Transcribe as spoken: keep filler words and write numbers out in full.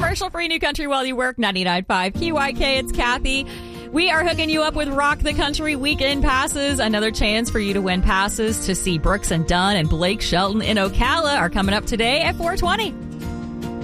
Commercial-free New Country while you work. ninety-nine point five K Y K. It's Kathy. We are hooking you up with Rock the Country weekend passes. Another chance for you to win passes to see Brooks and Dunn and Blake Shelton in Ocala are coming up today at four twenty.